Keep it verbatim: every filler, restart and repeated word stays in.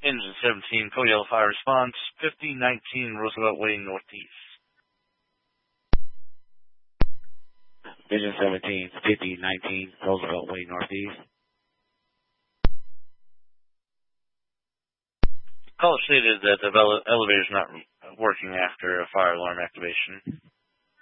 Engine seventeen, Code Yellow Fire response, fifty nineteen Roosevelt Way Northeast. Engine seventeen, fifty nineteen Roosevelt Way Northeast. Caller stated that the ele- elevator is not working after a fire alarm activation.